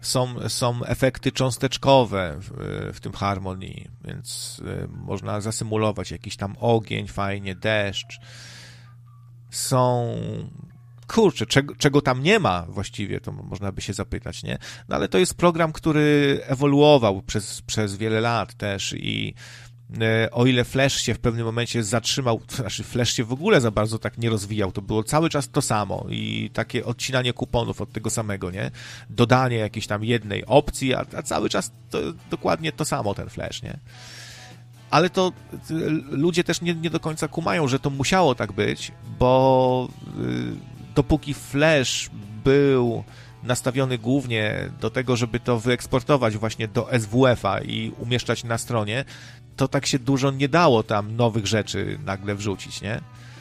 są efekty cząsteczkowe w tym Harmony, więc można zasymulować jakiś tam ogień, fajnie, deszcz. Kurczę, czego tam nie ma właściwie, to można by się zapytać, nie? No ale to jest program, który ewoluował przez wiele lat też i o ile Flash się w pewnym momencie zatrzymał, to znaczy Flash się w ogóle za bardzo tak nie rozwijał, to było cały czas to samo i takie odcinanie kuponów od tego samego, nie? Dodanie jakiejś tam jednej opcji, a cały czas to dokładnie to samo ten Flash, nie? Ale to ludzie też nie do końca kumają, że to musiało tak być, bo dopóki Flash był nastawiony głównie do tego, żeby to wyeksportować właśnie do SWF-a i umieszczać na stronie, to tak się dużo nie dało tam nowych rzeczy nagle wrzucić, nie?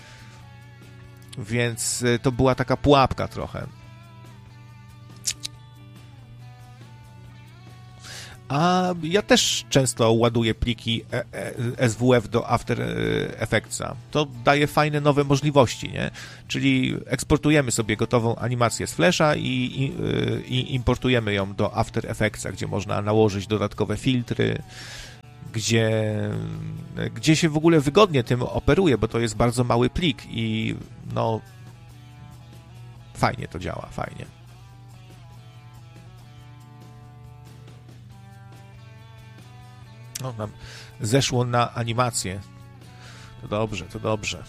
Więc to była taka pułapka trochę. A ja też często ładuję pliki SWF do After Effectsa. To daje fajne nowe możliwości, nie? Czyli eksportujemy sobie gotową animację z Flasha i importujemy ją do After Effectsa, gdzie można nałożyć dodatkowe filtry, gdzie się w ogóle wygodnie tym operuje, bo to jest bardzo mały plik i no fajnie to działa, fajnie. No, nam zeszło na animację. To dobrze, to dobrze.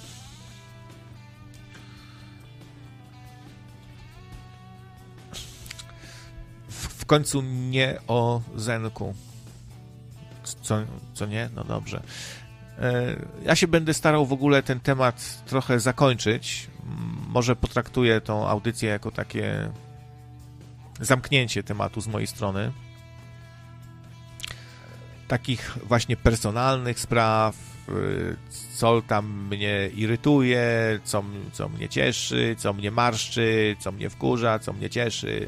W końcu nie o Zenku. Co nie? No dobrze. Ja się będę starał w ogóle ten temat trochę zakończyć. Może potraktuję tą audycję jako takie zamknięcie tematu z mojej strony. Takich właśnie personalnych spraw, co tam mnie irytuje, co mnie cieszy, co mnie marszczy, co mnie wkurza, co mnie cieszy,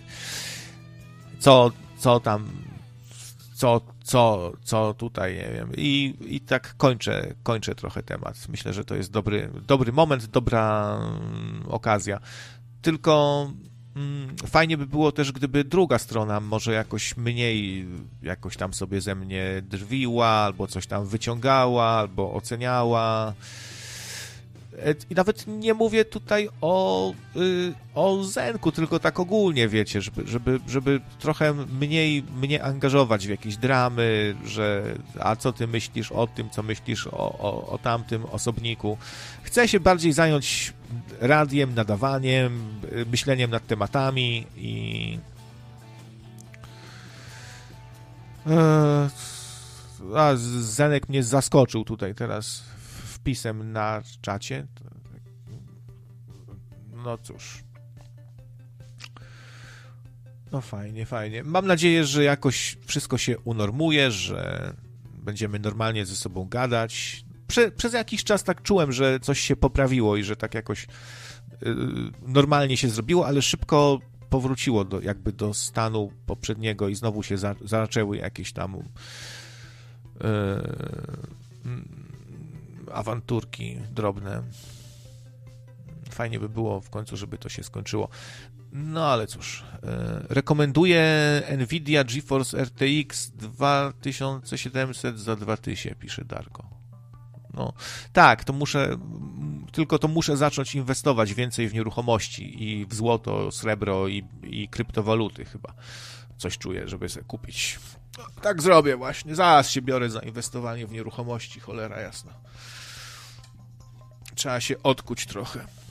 co tutaj, nie wiem. I tak kończę trochę temat. Myślę, że to jest dobry moment, dobra okazja. Tylko fajnie by było też, gdyby druga strona może jakoś mniej jakoś tam sobie ze mnie drwiła, albo coś tam wyciągała, albo oceniała. I nawet nie mówię tutaj o Zenku, tylko tak ogólnie, wiecie, żeby trochę mniej mnie angażować w jakieś dramy, że a co ty myślisz o tym, co myślisz o tamtym osobniku. Chcę się bardziej zająć radiem, nadawaniem, myśleniem nad tematami i Zenek mnie zaskoczył tutaj teraz wpisem na czacie. No cóż. No fajnie. Mam nadzieję, że jakoś wszystko się unormuje, że będziemy normalnie ze sobą gadać. Przez jakiś czas tak czułem, że coś się poprawiło i że tak jakoś normalnie się zrobiło, ale szybko powróciło do stanu poprzedniego i znowu się zaczęły jakieś tam awanturki drobne. Fajnie by było w końcu, żeby to się skończyło. No ale cóż, rekomenduję Nvidia GeForce RTX 2700 za 2000, pisze Darko. No tak, to muszę zacząć inwestować więcej w nieruchomości i w złoto, srebro i kryptowaluty chyba. Coś czuję, żeby sobie kupić. Tak zrobię właśnie. Zaraz się biorę za inwestowanie w nieruchomości, cholera jasna. Trzeba się odkuć trochę.